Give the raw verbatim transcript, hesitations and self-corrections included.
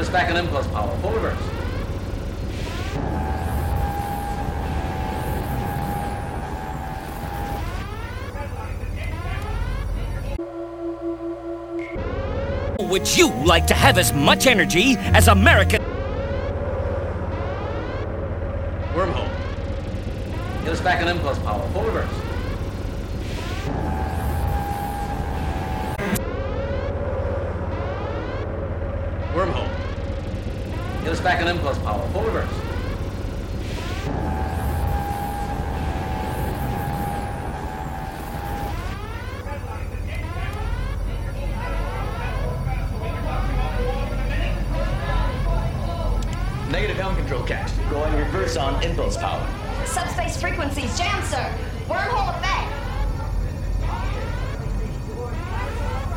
us back an impulse power. Full reverse. Would you like to have as much energy as America? Wormhole. Get us back an impulse power. Full reverse. Wormhole. Get us back an impulse power. Full reverse. Negative helm control catch. Going reverse on impulse power. Subspace frequencies, jam, sir. Wormhole